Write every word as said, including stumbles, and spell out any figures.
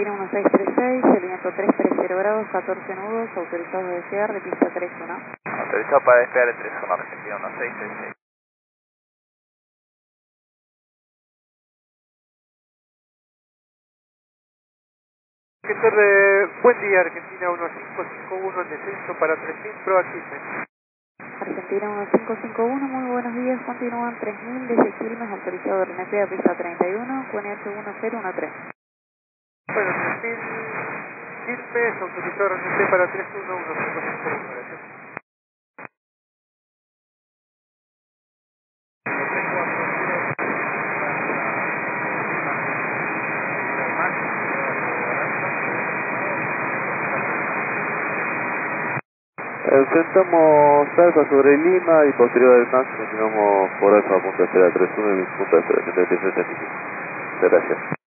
Argentina uno seis tres seis, el viento tres treinta grados, catorce nudos, autorizados a despegar de pista tres uno. Autorizado para despegar el tres uno, Argentina uno seis tres seis. ¿Qué tal? Eh, buen día, Argentina uno cinco cinco uno, descenso para tres mil, prueba quince. Argentina uno cinco cinco uno, muy buenos días, continúan tres mil desde Quilmes, autorizado de R N P a pista treinta y uno, Q N H uno cero uno tres. Bueno, tres mil Quilmes, autorizado R N P para tres uno uno cinco cinco uno, gracias. Enfrentamos Alfa sobre Lima y posterior al Max continuamos por Alfa punto espera tres uno y punto de espera setenta y tres setenta y cinco. Muchas gracias.